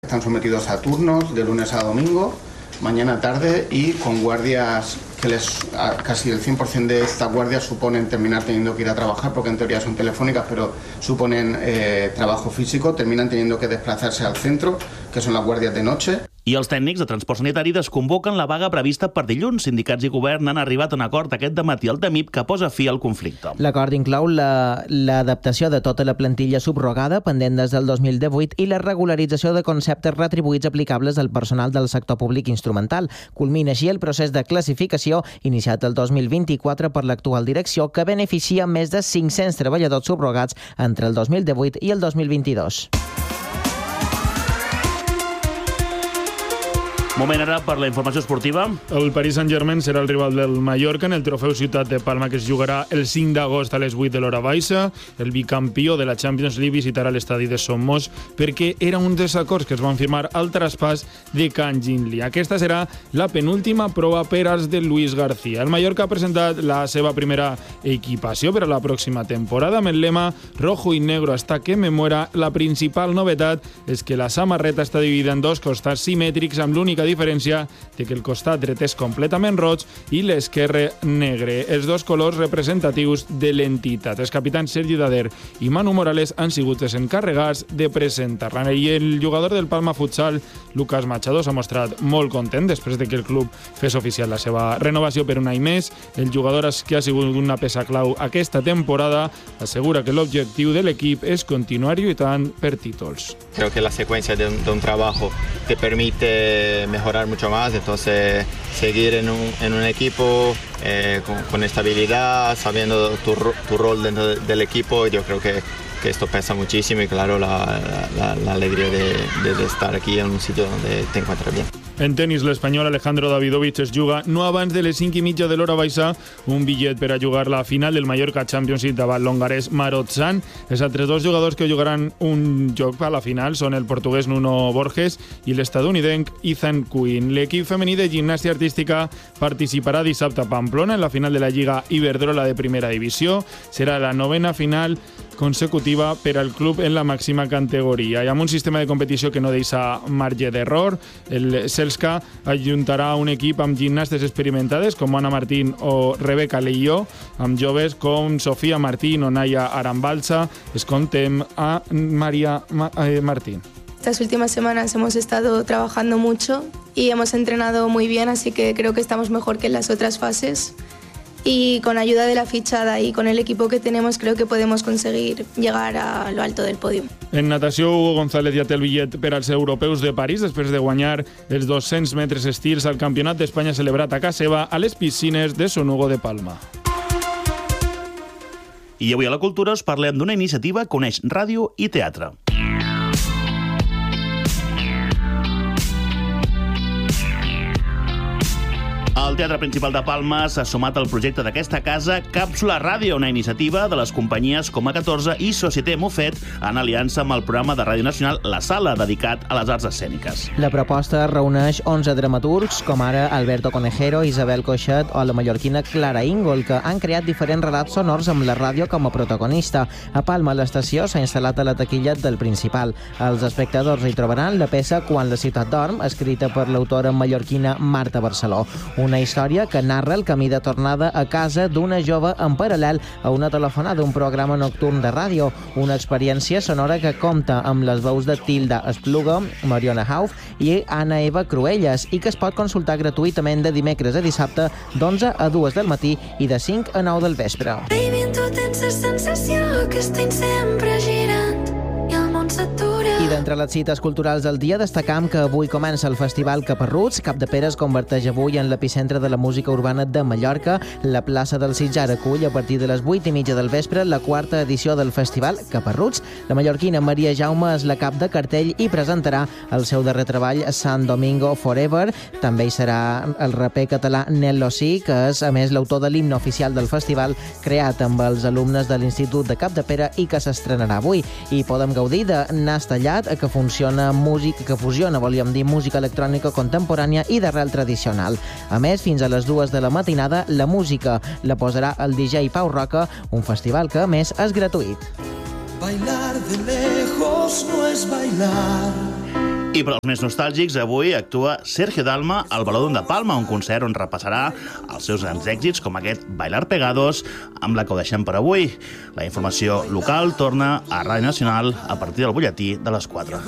están sometidos a turnos de lunes a domingo, mañana, tarde, y con guardias que casi el 100% de estas guardias suponen terminar teniendo que ir a trabajar, porque en teoría son telefónicas, pero suponen trabajo físico, terminan teniendo que desplazarse al centro, que son las guardias de noche. I els tècnics de transport sanitari desconvoquen la vaga prevista per dilluns. Sindicats i govern han arribat a un acord aquest dematí al DEMIP que posa fi al conflicte. L'acord inclou l'adaptació de tota la plantilla subrogada pendent des del 2018 i la regularització de conceptes retribuïts aplicables al personal del sector públic instrumental. Culmina així el procés de classificació iniciat el 2024 per l'actual direcció, que beneficia més de 500 treballadors subrogats entre el 2018 i el 2022. Moment ara per la informació esportiva. El Paris Saint-Germain serà el rival del Mallorca en el trofeu Ciutat de Palma, que es jugarà el 5 d'agost a les 8 de l'hora baixa. El bicampió de la Champions League visitarà l'estadi de Somos perquè era un dels acords que es van firmar al traspàs de Kang Jin-lee. Aquesta serà la penúltima prova per als de Luis García. El Mallorca ha presentat la seva primera equipació per a la pròxima temporada amb el lema rojo y negro hasta que me muera. La principal novetat és que la samarreta està dividida en dos costats simètrics, amb l'única diferència de que el costat dret és completament roig i l'esquerre negre, els dos colors representatius de l'entitat. Els capitans Sergi Dader i Manu Morales han sigut els encarregats de presentar-la. I el jugador del Palma Futsal, Lucas Machado, s'ha mostrat molt content després de que el club fes oficial la seva renovació per un any més. El jugador, que ha sigut una peça clau aquesta temporada, assegura que l'objectiu de l'equip és continuar lluitant per títols. Creo que la secuencia de un trabajo te permite mejorar mucho más, entonces seguir en un equipo con estabilidad, sabiendo tu rol dentro del equipo. Yo creo que esto pesa muchísimo y claro, la alegría de estar aquí en un sitio donde te encuentras bien. En tenis, l'espanyol Alejandro Davidovich es juga no abans de les 5:30 de l'hora baixa un bitllet per a jugar la final del Mallorca Championship davant l'hongarès Marotzan. Els altres dos jugadors que jugaran un joc a la final són el portuguès Nuno Borges i l'estadounidenc Ethan Quinn. L'equip femení de gimnàstica artística participarà dissabte a Pamplona en la final de la Lliga Iberdrola de primera divisió. Serà la 9ª final consecutiva per al club en la màxima categoria. I amb un sistema de competició que no deixa marge d'error, el Celska ajuntarà un equip amb gimnastes experimentades com Ana Martín o Rebeca Leilló, amb joves com Sofía Martín o Naya Arambalsa. Escoltem a María Martín. Estas últimas semanas hemos estado trabajando mucho y hemos entrenado muy bien, así que creo que estamos mejor que en las otras fases. Y con ayuda de la fichada y con el equipo que tenemos creo que podemos conseguir llegar a lo alto del podio. En natació, Hugo González ja té el bitllet per als europeus de París després de guanyar els 200 metres estils al Campionat d'Espanya celebrat a casa seva a les piscines de Son Hugo de Palma. I avui a la Cultura us parlem d'una iniciativa Coneix Ràdio i Teatre. El Teatre Principal de Palma s'ha sumat al projecte d'aquesta casa Càpsula Ràdio, una iniciativa de les companyies Coma 14 i Societé Mofet en aliança amb el programa de Ràdio Nacional La Sala, dedicat a les arts escèniques. La proposta reuneix 11 dramaturgs, com ara Alberto Conejero, Isabel Coixet o la mallorquina Clara Ingol, que han creat diferents relats sonors amb la ràdio com a protagonista. A Palma, l'estació s'ha instal·lat a la taquilla del Principal. Els espectadors hi trobaran la peça Quan la ciutat dorm, escrita per l'autora mallorquina Marta Barceló. Una història que narra el camí de tornada a casa d'una jove en paral·lel a una telefonada d'un programa nocturn de ràdio. Una experiència sonora que compta amb les veus de Tilda Espluga, Mariona Hauf i Anna Eva Cruelles i que es pot consultar gratuïtament de dimecres a dissabte d'11 a 2 del matí i de 5 a 9 del vespre. Baby, tu tens la sensació que estic sempre girant i el món s'atura. I d'entre les cites culturals del dia destacam que avui comença el Festival Caparruts. Capdepera es converteix avui en l'epicentre de la música urbana de Mallorca. La plaça del Sitjar acull a partir de les 8:30 del vespre la 4ª edició del Festival Caparruts. La mallorquina Maria Jaume és la cap de cartell i presentarà el seu darrer treball Sant Domingo Forever. També hi serà el raper català Nello Sí, que és a més l'autor de l'himne oficial del festival, creat amb els alumnes de l'Institut de Capdepera i que s'estrenarà avui. I podem gaudir de Nas Tallat, que fusiona, volíem dir, música electrònica contemporània i d'arrel tradicional. A més, fins a les 2 de la matinada, la música la posarà el DJ Pau Roca, un festival que, a més, és gratuït. Bailar de lejos no es bailar, I per als més nostàlgics, avui actua Sergio Dalma al Balladón de Palma, un concert on repassarà els seus grans èxits, com aquest Bailar Pegados, amb la que ho deixem per avui. La informació local torna a Ràdio Nacional a partir del butlletí de les 4.